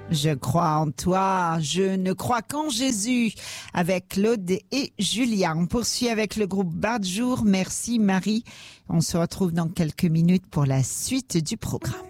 Je crois en toi, je ne crois qu'en Jésus, avec Claude et Julia. On poursuit avec le groupe Badjour. Merci Marie. On se retrouve dans quelques minutes pour la suite du programme.